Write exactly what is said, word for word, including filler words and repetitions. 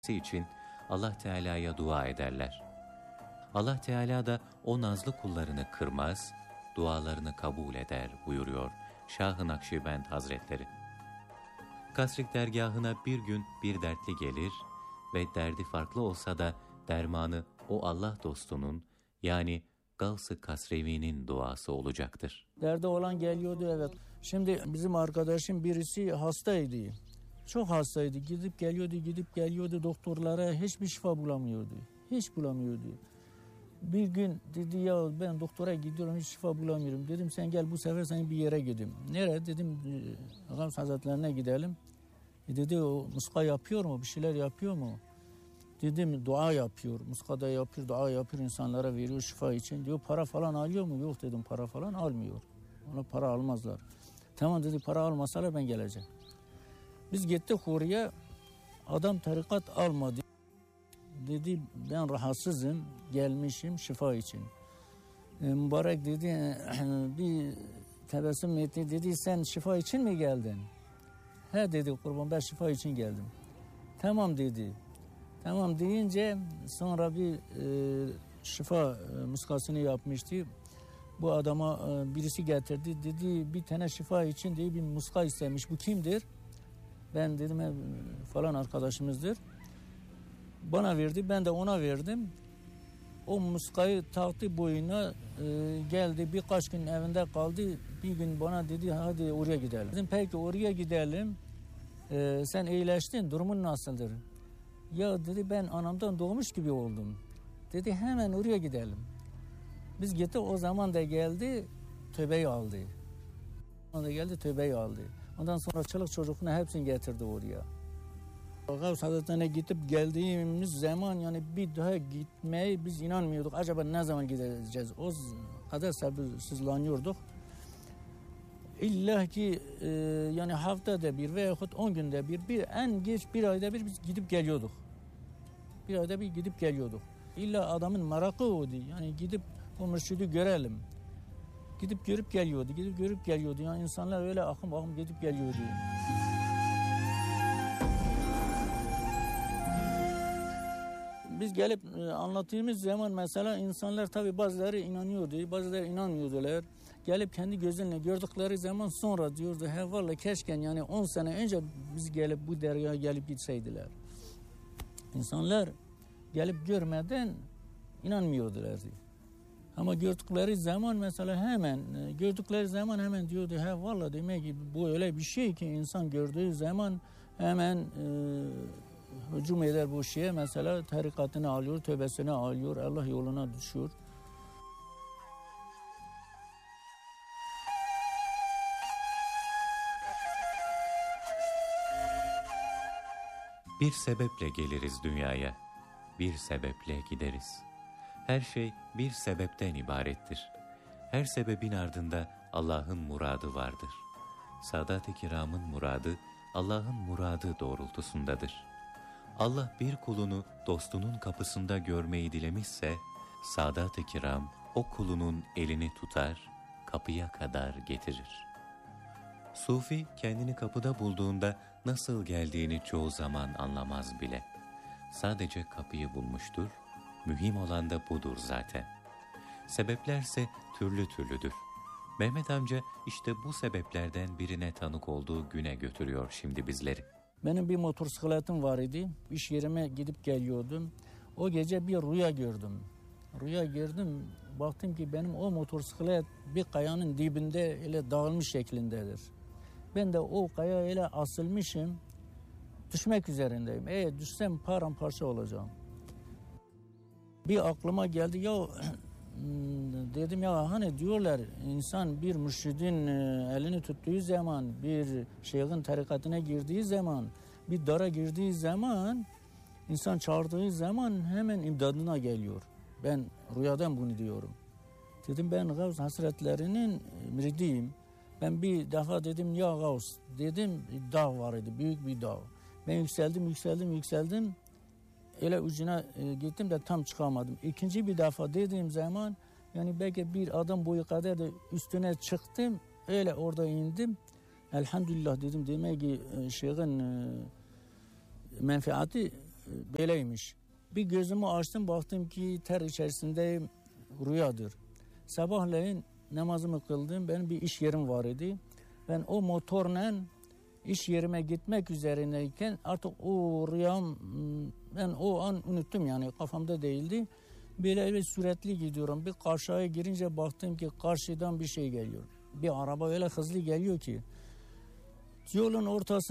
için Allah Teala'ya dua ederler. Allah Teala da o nazlı kullarını kırmaz, dualarını kabul eder buyuruyor Şah-ı Nakşibend Hazretleri. Kasrik dergahına bir gün bir dertli gelir ve derdi farklı olsa da dermanı o Allah dostunun yani Gavs-ı Kasrevi'nin duası olacaktır. Derdi olan geliyordu, evet. Şimdi bizim arkadaşım birisi hastaydı. Çok hastaydı. Gidip geliyordu, gidip geliyordu doktorlara, hiçbir şifa bulamıyordu. Hiç bulamıyordu. Bir gün dedi ya ben doktora gidiyorum, hiç şifa bulamıyorum. Dedim sen gel bu sefer seni bir yere gideyim. Nereye dedim, Gavs Hazretlerine gidelim. E dedi o muska yapıyor mu, bir şeyler yapıyor mu? Dedim dua yapıyor, muskada yapıyor, dua yapıyor, insanlara veriyor şifa için. Diyor para falan alıyor mu? Yok dedim, para falan almıyor. Ona para almazlar. Tamam dedi, para almasalar ben geleceğim. Biz gittik oraya, adam tarikat almadı. Dedi ben rahatsızım, gelmişim şifa için. E, mübarek dedi bir tebessüm etti, dedi sen şifa için mi geldin? He dedi kurban, ben şifa için geldim. Tamam dedi. Tamam deyince sonra bir e, şifa e, muskasını yapmıştı. Bu adama e, birisi getirdi. Dedi bir tane şifa için diye bir muska istemiş. Bu kimdir? Ben dedim e, falan arkadaşımızdır. Bana verdi, ben de ona verdim. O muskayı taktı boyuna, e, geldi birkaç gün evinde kaldı. Bir gün bana dedi hadi oraya gidelim. Dedim peki oraya gidelim. E, sen iyileştin, durumun nasıldır? Ya dedi ben anamdan doğmuş gibi oldum. Dedi hemen oraya gidelim. Biz gittik, o zaman da geldi tövbeyi aldı. O zaman da geldi tövbeyi aldı. Ondan sonra çoluk çocukunu hepsini getirdi oraya. Gavs Hazretleri'ne gidip geldiğimiz zaman yani bir daha gitmeyi biz inanmıyorduk. Acaba ne zaman gideceğiz? O kadar sabırsızlanıyorduk. İlla ki e, yani haftada bir veyahut on günde bir, bir en geç bir ayda bir biz gidip geliyorduk. Bir ayda bir gidip geliyorduk. İlla adamın merakı oydu. Yani gidip o mürşidi görelim. Gidip görüp geliyordu, gidip görüp geliyordu. Yani insanlar öyle akım akım gidip geliyordu. Biz gelip anlattığımız zaman mesela insanlar tabii bazıları inanıyordu, bazıları inanmıyordular. Gelip kendi gözünle gördükleri zaman sonra diyordu, he vallahi keşke yani on sene önce biz gelip bu dergaha gelip gitseydiler. İnsanlar gelip görmeden inanmıyordular. Ama gördükleri zaman mesela hemen, gördükleri zaman hemen diyordu, he vallahi demek ki bu öyle bir şey ki insan gördüğü zaman hemen e, hücum eder bu şeye, mesela tarikatını alıyor, tövbesini alıyor, Allah yoluna düşüyor. Bir sebeple geliriz dünyaya, bir sebeple gideriz. Her şey bir sebepten ibarettir. Her sebebin ardında Allah'ın muradı vardır. Sadat-ı Kiram'ın muradı, Allah'ın muradı doğrultusundadır. Allah bir kulunu dostunun kapısında görmeyi dilemişse, Sadat-ı Kiram o kulunun elini tutar, kapıya kadar getirir. Sufi kendini kapıda bulduğunda nasıl geldiğini çoğu zaman anlamaz bile. Sadece kapıyı bulmuştur, mühim olan da budur zaten. Sebeplerse türlü türlüdür. Mehmet amca işte bu sebeplerden birine tanık olduğu güne götürüyor şimdi bizleri. Benim bir motosikletim var idi. İş yerime gidip geliyordum. O gece bir rüya gördüm. Rüya gördüm, baktım ki benim o motosiklet bir kayanın dibinde öyle dağılmış şeklindedir. Ben de o kaya öyle asılmışım, düşmek üzerindeyim. Eğer düşsem paramparça olacağım. Bir aklıma geldi, ya dedim ya hani diyorlar insan bir mürşidin elini tuttuğu zaman, bir şeyhin tarikatına girdiği zaman, bir dara girdiği zaman, insan çağırdığı zaman hemen imdadına geliyor. Ben rüyadan bunu diyorum. Dedim ben Gavs Hazretleri'nin müridiyim. Ben bir defa dedim ya Gavs, dedim dağ var idi, büyük bir dağ. Ben yükseldim, yükseldim, yükseldim. Öyle ucuna e, gittim de tam çıkamadım. İkinci bir defa dediğim zaman yani belki bir adam boyu kadar da üstüne çıktım. Öyle orada indim. Elhamdülillah dedim, demek ki e, şeyin e, menfaati e, böyleymiş. Bir gözümü açtım, baktım ki ter içerisindeyim, rüyadır. Sabahleyin namazımı kıldım, benim bir iş yerim var idi. Ben o motorla iş yerime gitmek üzerindeyken artık o rüyam, ben o an unuttum, yani kafamda değildi. Böyle bir süratli gidiyorum. Bir karşıya girince baktım ki karşıdan bir şey geliyor. Bir araba öyle hızlı geliyor ki yolun ortasında